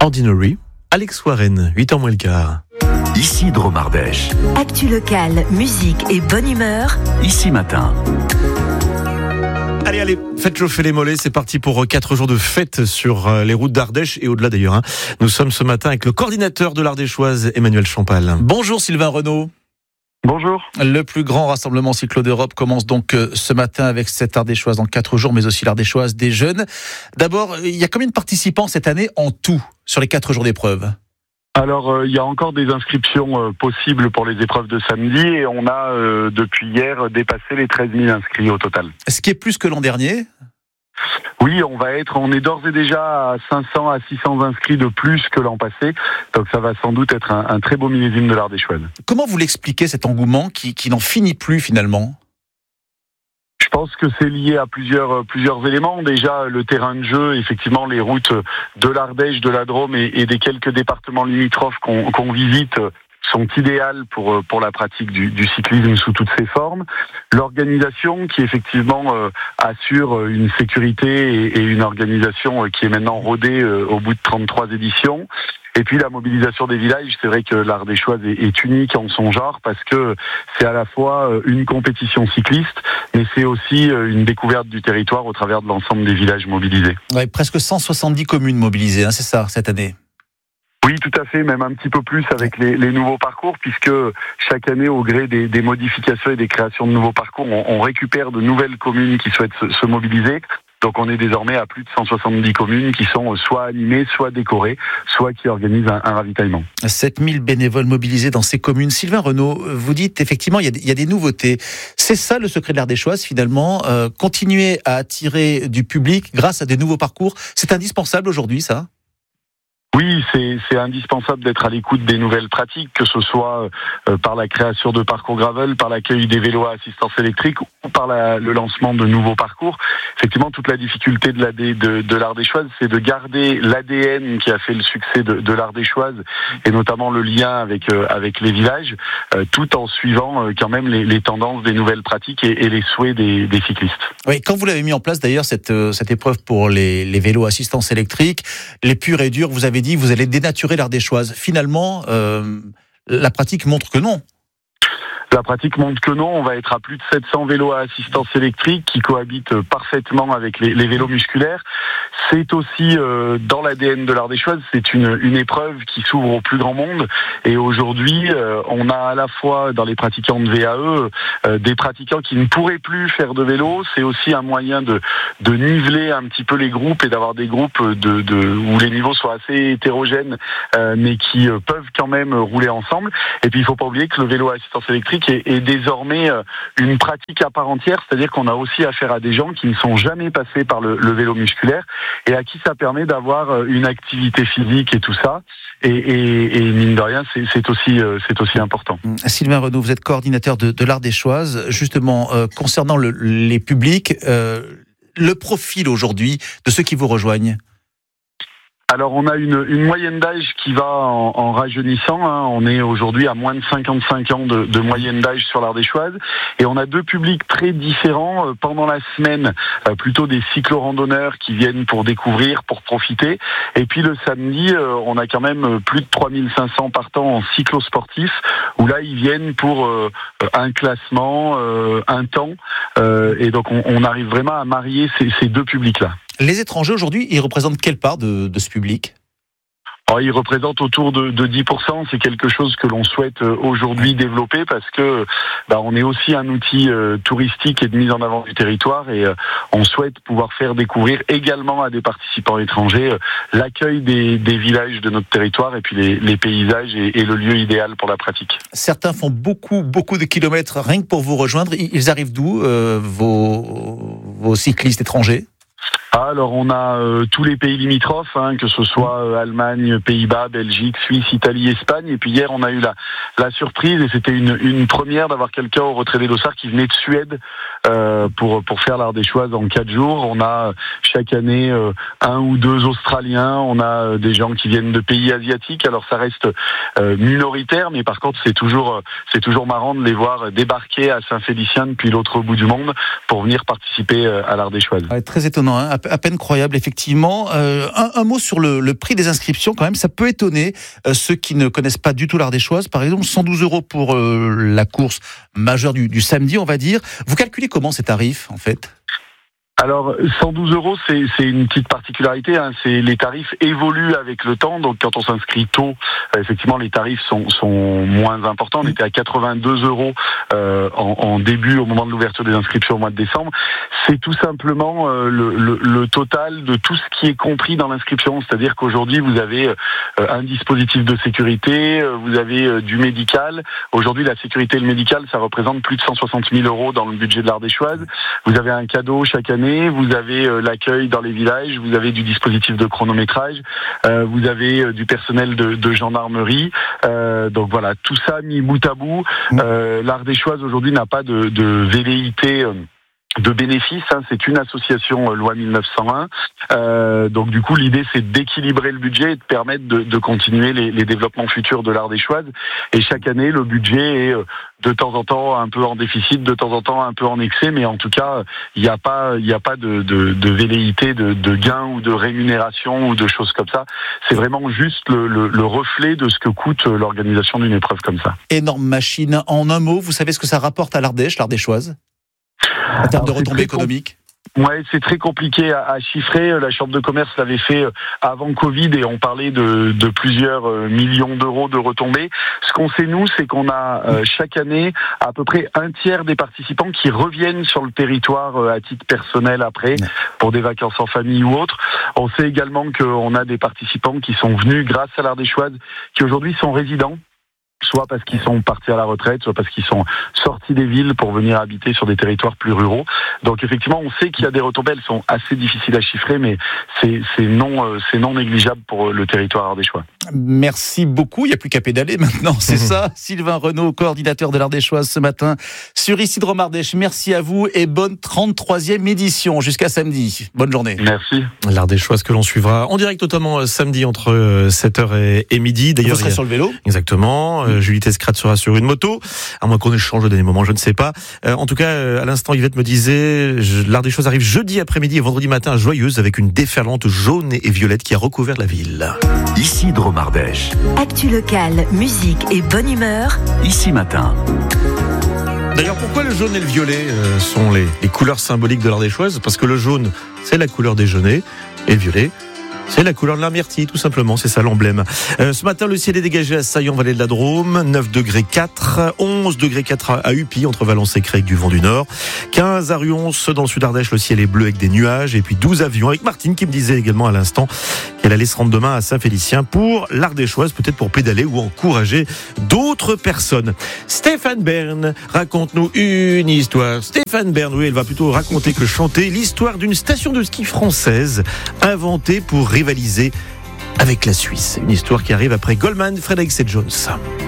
Ordinary. Alex Warren, 8h moins le quart. Ici Dromardèche. Actu locale, musique et bonne humeur. Ici Matin. Allez, faites chauffer les mollets, c'est parti pour 4 jours de fête sur les routes d'Ardèche et au-delà d'ailleurs. Nous sommes ce matin avec le coordinateur de l'Ardéchoise, Emmanuel Champal. Bonjour Sylvain Renaud. Bonjour. Le plus grand rassemblement cyclo d'Europe commence donc ce matin avec cette Ardéchoise en 4 jours, mais aussi l'Ardéchoise des jeunes. D'abord, il y a combien de participants cette année en tout sur les 4 jours d'épreuve ? Alors, il y a encore des inscriptions possibles pour les épreuves de samedi et on a, depuis hier, dépassé les 13 000 inscrits au total. Ce qui est plus que l'an dernier ? Oui, on est d'ores et déjà à 500 à 600 inscrits de plus que l'an passé, donc ça va sans doute être un très beau millésime de l'Ardéchoise. Comment vous l'expliquez cet engouement qui n'en finit plus finalement ? Je pense que c'est lié à plusieurs éléments. Déjà, le terrain de jeu, effectivement, les routes de l'Ardèche, de la Drôme et des quelques départements limitrophes qu'on visite sont idéales pour la pratique du cyclisme sous toutes ses formes. L'organisation qui effectivement assure une sécurité et une organisation qui est maintenant rodée au bout de 33 éditions. Et puis la mobilisation des villages, c'est vrai que l'Ardéchoise est unique en son genre parce que c'est à la fois une compétition cycliste, mais c'est aussi une découverte du territoire au travers de l'ensemble des villages mobilisés. Ouais, presque 170 communes mobilisées, c'est ça, cette année ? Oui, tout à fait, même un petit peu plus avec les nouveaux parcours, puisque chaque année, au gré des modifications et des créations de nouveaux parcours, on récupère de nouvelles communes qui souhaitent se mobiliser. Donc on est désormais à plus de 170 communes qui sont soit animées, soit décorées, soit qui organisent un ravitaillement. 7000 bénévoles mobilisés dans ces communes. Sylvain Renaud, vous dites effectivement il y a des nouveautés. C'est ça le secret de l'Ardéchoise finalement, continuer à attirer du public grâce à des nouveaux parcours. C'est indispensable aujourd'hui ça ? Oui, c'est indispensable d'être à l'écoute des nouvelles pratiques, que ce soit par la création de parcours gravel, par l'accueil des vélos à assistance électrique ou par le lancement de nouveaux parcours. Effectivement, toute la difficulté de l'Ardéchoise, c'est de garder l'ADN qui a fait le succès de l'Ardéchoise et notamment le lien avec les villages, tout en suivant quand même les tendances des nouvelles pratiques et les souhaits des cyclistes. Oui, quand vous l'avez mis en place d'ailleurs cette épreuve pour les vélos à assistance électrique, les purs et durs, vous avez dit vous allez dénaturer l'Ardéchoise. Finalement, la pratique montre que non. La pratique montre que non, on va être à plus de 700 vélos à assistance électrique qui cohabitent parfaitement avec les vélos musculaires. C'est aussi dans l'ADN de l'Ardéchoise, c'est une épreuve qui s'ouvre au plus grand monde. Et aujourd'hui, on a à la fois dans les pratiquants de VAE des pratiquants qui ne pourraient plus faire de vélo. C'est aussi un moyen de niveler un petit peu les groupes et d'avoir des groupes où les niveaux soient assez hétérogènes, mais qui peuvent quand même rouler ensemble. Et puis il ne faut pas oublier que le vélo à assistance électrique est désormais une pratique à part entière, c'est-à-dire qu'on a aussi affaire à des gens qui ne sont jamais passés par le vélo musculaire et à qui ça permet d'avoir une activité physique et tout ça. Et mine de rien, c'est aussi important. Sylvain Renaud, vous êtes coordinateur de l'Ardéchoise. Justement, concernant les publics, le profil aujourd'hui de ceux qui vous rejoignent. Alors on a une moyenne d'âge qui va en rajeunissant, On est aujourd'hui à moins de 55 ans de moyenne d'âge sur l'Ardéchoise et on a deux publics très différents. Pendant la semaine, plutôt des cyclo-randonneurs qui viennent pour découvrir, pour profiter. Et puis le samedi, on a quand même plus de 3500 partants en cyclo-sportif où là ils viennent pour un classement, un temps. Et donc on arrive vraiment à marier ces deux publics-là. Les étrangers aujourd'hui, ils représentent quelle part de ce public ? Alors, ils représentent autour de 10%. C'est quelque chose que l'on souhaite aujourd'hui développer parce que on est aussi un outil touristique et de mise en avant du territoire et on souhaite pouvoir faire découvrir également à des participants étrangers l'accueil des villages de notre territoire et puis les paysages et le lieu idéal pour la pratique. Certains font beaucoup de kilomètres rien que pour vous rejoindre. Ils arrivent d'où vos cyclistes étrangers ? Alors on a tous les pays limitrophes, que ce soit Allemagne, Pays-Bas, Belgique, Suisse, Italie, Espagne. Et puis hier on a eu la surprise et c'était une première d'avoir quelqu'un au retrait des dossards qui venait de Suède pour faire l'Ardéchoise en 4 jours. On a chaque année 1 ou 2 Australiens, on a des gens qui viennent de pays asiatiques. Alors ça reste minoritaire, mais par contre c'est toujours marrant de les voir débarquer à Saint-Félicien depuis l'autre bout du monde pour venir participer à l'Ardéchoise. Ouais, très étonnant, à peine croyable, effectivement. Un mot sur le prix des inscriptions, quand même. Ça peut étonner ceux qui ne connaissent pas du tout l'Ardéchoise. Par exemple, 112 € pour la course majeure du samedi, on va dire. Vous calculez comment ces tarifs, en fait ? Alors, 112 €, c'est une petite particularité. Hein. Les tarifs évoluent avec le temps. Donc, quand on s'inscrit tôt, effectivement, les tarifs sont moins importants. On était à 82 € en début, au moment de l'ouverture des inscriptions au mois de décembre. C'est tout simplement le total de tout ce qui est compris dans l'inscription. C'est-à-dire qu'aujourd'hui, vous avez un dispositif de sécurité, vous avez du médical. Aujourd'hui, la sécurité et le médical, ça représente plus de 160 000 € dans le budget de l'Ardéchoise. Vous avez un cadeau chaque année. Vous avez l'accueil dans les villages, vous avez du dispositif de chronométrage, vous avez du personnel de gendarmerie. Donc voilà, tout ça mis bout à bout. L'Ardéchoise aujourd'hui n'a pas de velléité de bénéfices, hein, c'est une association loi 1901. Donc du coup, l'idée c'est d'équilibrer le budget et de permettre de continuer les développements futurs de l'Ardéchoise. Et chaque année, le budget est de temps en temps un peu en déficit, de temps en temps un peu en excès, mais en tout cas, il n'y a pas de velléité de gain ou de rémunération ou de choses comme ça. C'est vraiment juste le reflet de ce que coûte l'organisation d'une épreuve comme ça. Énorme machine. En un mot, vous savez ce que ça rapporte à l'Ardéchoise en termes de retombées économiques? Ouais, c'est très compliqué à chiffrer. La Chambre de commerce l'avait fait avant Covid et on parlait de plusieurs millions d'euros de retombées. Ce qu'on sait, nous, c'est qu'on a chaque année à peu près un tiers des participants qui reviennent sur le territoire à titre personnel après, pour des vacances en famille ou autre. On sait également qu'on a des participants qui sont venus grâce à l'Ardéchoise, qui aujourd'hui sont résidents, soit parce qu'ils sont partis à la retraite, soit parce qu'ils sont sortis des villes pour venir habiter sur des territoires plus ruraux. Donc effectivement, on sait qu'il y a des retombées, elles sont assez difficiles à chiffrer, mais c'est non négligeable pour le territoire ardéchois. Merci beaucoup, il n'y a plus qu'à pédaler maintenant, c'est ça. Sylvain Renaud, coordinateur de l'Ardéchoise ce matin sur Ici-Drôme Ardèche. Merci à vous et bonne 33e édition jusqu'à samedi. Bonne journée. Merci. L'Ardéchoise que l'on suivra en direct notamment samedi entre 7h et midi. D'ailleurs, vous serez sur le vélo ? Exactement. Julie Tescrate sera sur une moto, à moins qu'on échange au dernier moment, je ne sais pas. En tout cas, à l'instant, Yvette me disait, l'Ardéchoise arrive jeudi après-midi et vendredi matin joyeuse avec une déferlante jaune et violette qui a recouvert la ville. Ici-Drôme Ardèche. Actu locale, musique et bonne humeur. Ici matin. D'ailleurs, pourquoi le jaune et le violet sont les couleurs symboliques de l'Ardéchoise ? Parce que le jaune, c'est la couleur déjeuner, et le violet, c'est la couleur de la myrtille, tout simplement, c'est ça l'emblème. Ce matin, le ciel est dégagé à Saillant, vallée de la Drôme, 9 degrés 4, 11 degrés 4 à Upi, entre Valence et Crègue du vent du Nord, 15 à Ruons, dans le sud Ardèche, le ciel est bleu avec des nuages, et puis 12 à Vion, avec Martine qui me disait également à l'instant qu'elle allait se rendre demain à Saint-Félicien pour l'Ardéchoise, peut-être pour pédaler ou encourager d'autres personnes. Stéphane Bern, raconte-nous une histoire. Stéphane Bern, oui, elle va plutôt raconter que chanter l'histoire d'une station de ski française inventée pour rivaliser avec la Suisse. Une histoire qui arrive après Goldman, Fredericks et Jones.